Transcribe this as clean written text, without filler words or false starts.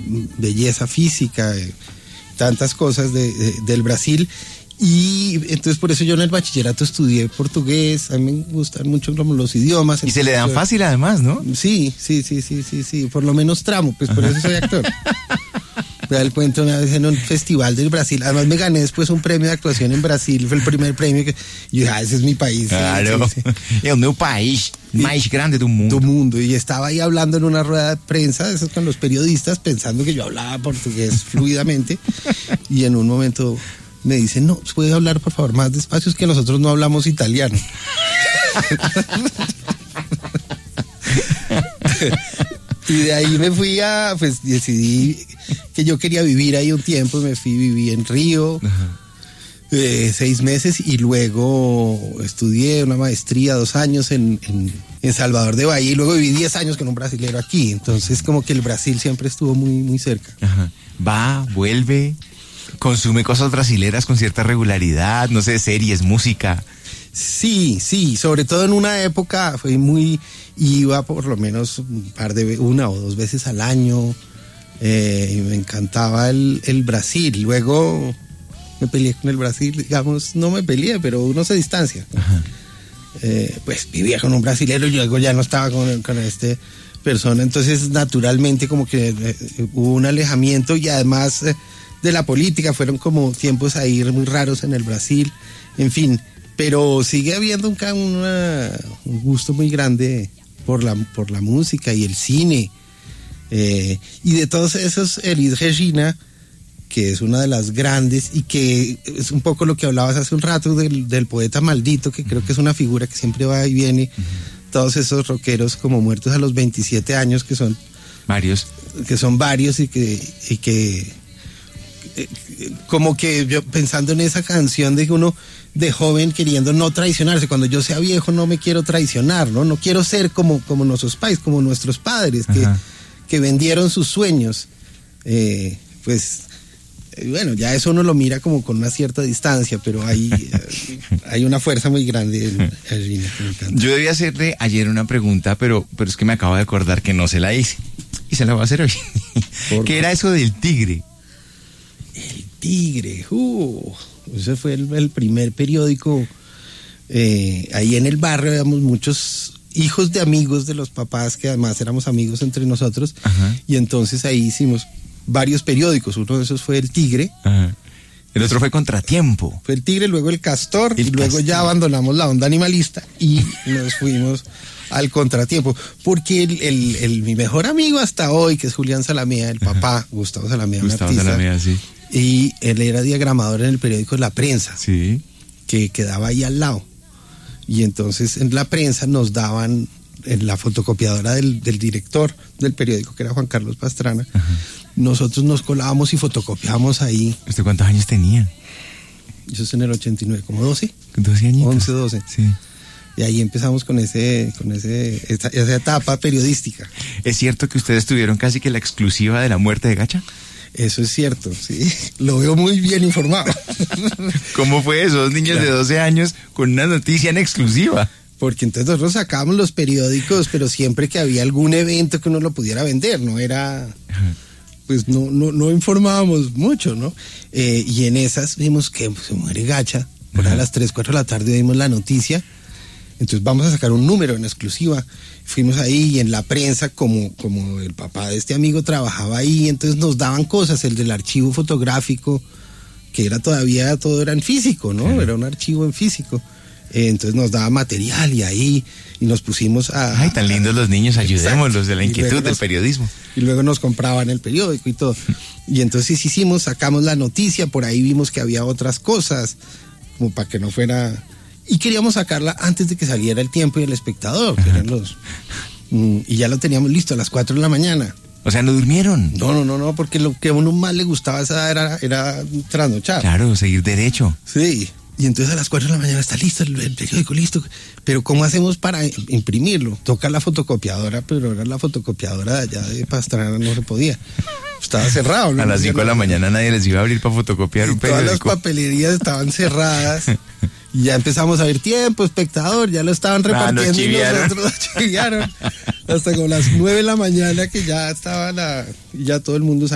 belleza física, tantas cosas del Brasil. Y entonces por eso yo en el bachillerato estudié portugués. A mí me gustan mucho como los idiomas. Y se le dan fácil además, ¿no? Sí, por lo menos tramo, pues por eso soy actor. Me da el cuento una vez en un festival del Brasil. Además me gané después un premio de actuación en Brasil. Fue el primer premio que yo dije, ese es mi país. Claro, sí. Es mi país más grande del mundo. Y estaba ahí hablando en una rueda de prensa, eso con los periodistas, pensando que yo hablaba portugués fluidamente. Y en un momento me dicen, no, ¿puede hablar por favor más despacio? Es que nosotros no hablamos italiano. Y de ahí me fui pues decidí que yo quería vivir ahí un tiempo, viví en Río 6 meses y luego estudié una maestría 2 años en Salvador de Bahía y luego viví 10 años con un brasilero aquí, entonces como que el Brasil siempre estuvo muy, muy cerca. Ajá. Va, vuelve, consume cosas brasileras con cierta regularidad, no sé, series, música. Sí, sobre todo en una época iba por lo menos una o 2 veces al año, y me encantaba el Brasil. Luego me peleé con el Brasil, digamos, no me peleé, pero uno se distancia. Pues vivía con un brasilero y luego ya no estaba con este persona, entonces naturalmente como que hubo un alejamiento y además de la política fueron como tiempos ahí muy raros en el Brasil, en fin. Pero sigue habiendo un gusto muy grande por la música y el cine. Y de todos esos, Elis Regina, que es una de las grandes y que es un poco lo que hablabas hace un rato del poeta maldito, que creo que es una figura que siempre va y viene. Todos esos rockeros como muertos a los 27 años, que son varios. Que son varios y que como que yo pensando en esa canción de que uno de joven queriendo no traicionarse, cuando yo sea viejo no me quiero traicionar, no quiero ser como nuestros pais, como nuestros padres que vendieron sus sueños, pues bueno, ya eso uno lo mira como con una cierta distancia, pero hay una fuerza muy grande en Regina que me encanta. Yo debía hacerle ayer una pregunta, pero es que me acabo de acordar que no se la hice y se la voy a hacer hoy. ¿Qué era eso del tigre? El tigre, ese fue el primer periódico. Ahí en el barrio habíamos muchos hijos de amigos de los papás, que además éramos amigos entre nosotros. Y entonces ahí hicimos varios periódicos. Uno de esos fue El Tigre. El otro fue Contratiempo. Fue El Tigre, luego El Castor, y luego ya abandonamos la onda animalista y nos fuimos al Contratiempo, porque mi mejor amigo hasta hoy, que es Julián Salamea, el papá, Gustavo Salamea, Salamea, sí. Y él era diagramador en el periódico La Prensa, sí, que quedaba ahí al lado. Y entonces en La Prensa nos daban en la fotocopiadora del director del periódico, que era Juan Carlos Pastrana. Nosotros nos colábamos y fotocopiábamos ahí. ¿Usted cuántos años tenía? Eso es en el 89, como 12. 12 añitos. 11, 12. Sí. Y ahí empezamos con esa etapa periodística. ¿Es cierto que ustedes tuvieron casi que la exclusiva de la muerte de Gacha? Eso es cierto, sí. Lo veo muy bien informado. ¿Cómo fue eso? 2 niños de 12 años con una noticia en exclusiva. Porque entonces nosotros sacábamos los periódicos, pero siempre que había algún evento que uno lo pudiera vender, no era... Pues no informábamos mucho, ¿no? Y en esas vimos que se muere Gacha. Por a las 3, 4 de la tarde vimos la noticia. Entonces vamos a sacar un número en exclusiva. Fuimos ahí y en La Prensa, como el papá de este amigo trabajaba ahí, entonces nos daban cosas, el del archivo fotográfico, que era todavía, todo era en físico, ¿no? Era un archivo en físico. Entonces nos daba material y ahí, y nos pusimos a... Ay, tan lindos los niños, ayudémoslos, de la inquietud del periodismo. Y luego nos compraban el periódico y todo. Y entonces sacamos la noticia, por ahí vimos que había otras cosas, como para que no fuera... Y queríamos sacarla antes de que saliera El Tiempo y El Espectador, que eran y ya lo teníamos listo a las 4 de la mañana. O sea, ¿no durmieron? No, porque lo que a uno más le gustaba era trasnochar. Claro, seguir derecho. Sí, y entonces a las 4 de la mañana está listo el periódico, listo. Pero ¿cómo hacemos para imprimirlo? Toca la fotocopiadora, pero era la fotocopiadora de allá de Pastrana, no se podía. Estaba cerrado, ¿no? A las 5 de la mañana nadie les iba a abrir para fotocopiar un periódico. Todas las papelerías estaban cerradas. Y ya empezamos a ver Tiempo, Espectador, ya lo estaban repartiendo y nosotros nos chiviaron. Hasta como las 9 de la mañana que ya estaba ya todo el mundo